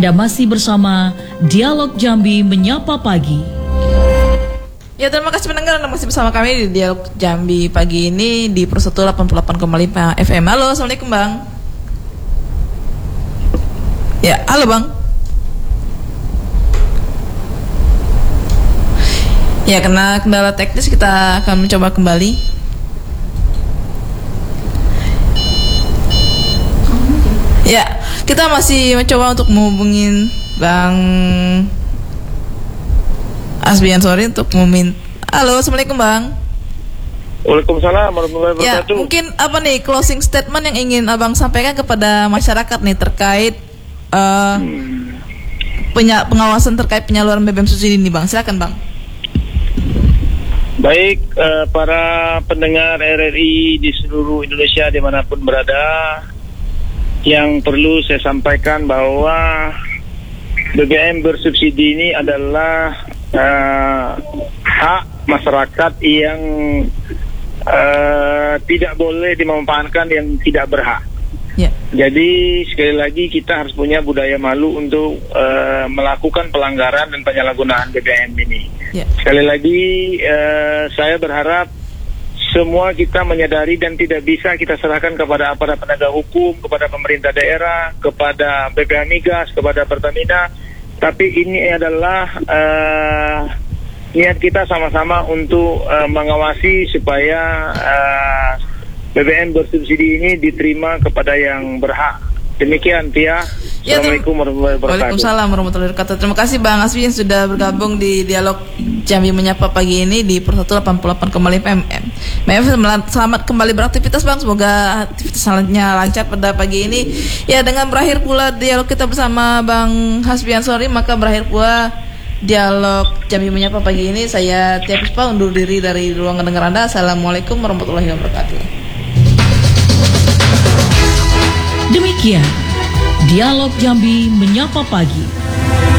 Anda masih bersama Dialog Jambi Menyapa Pagi. Ya, terima kasih pendengar, Anda masih bersama kami di Dialog Jambi pagi ini di Persatu 88,5 FM. Halo, Assalamualaikum Bang. Ya, halo Bang. Ya, kena kendala teknis, kita akan mencoba kembali. Ya, kita masih mencoba untuk menghubungin Bang Asbian Sori untuk meminta. Halo, Assalamualaikum Bang. Waalaikumsalam warahmatullahi wabarakatuh. Ya, mungkin apa nih closing statement yang ingin Abang sampaikan kepada masyarakat nih terkait pengawasan terkait penyaluran BBM subsidi ini, Bang. Silakan, Bang. Baik, para pendengar RRI di seluruh Indonesia dimanapun berada, yang perlu saya sampaikan bahwa BBM bersubsidi ini adalah hak masyarakat yang tidak boleh dimanfaatkan yang tidak berhak. Yeah. Jadi sekali lagi kita harus punya budaya malu untuk melakukan pelanggaran dan penyalahgunaan BBM ini. Yeah. Sekali lagi saya berharap semua kita menyadari dan tidak bisa kita serahkan kepada aparat penegak hukum, kepada pemerintah daerah, kepada BPH Migas, kepada Pertamina. Tapi ini adalah niat kita sama-sama untuk mengawasi supaya BBM bersubsidi ini diterima kepada yang berhak. Demikian, Tia. Assalamualaikum warahmatullahi wabarakatuh. Waalaikumsalam warahmatullahi wabarakatuh. Terima kasih Bang Asbi yang sudah bergabung di Dialog Jambi Menyapa pagi ini di Persatu 88,5 FM. Selamat kembali beraktivitas Bang. Semoga aktivitas selanjutnya lancar pada pagi ini. Ya, dengan berakhir pula dialog kita bersama Bang Hasbian Sori, maka berakhir pula Dialog Jambi Menyapa pagi ini. Saya Tia Puspa undur diri dari ruangan dengar Anda. Assalamualaikum warahmatullahi wabarakatuh. Demikian Dialog Jambi Menyapa Pagi.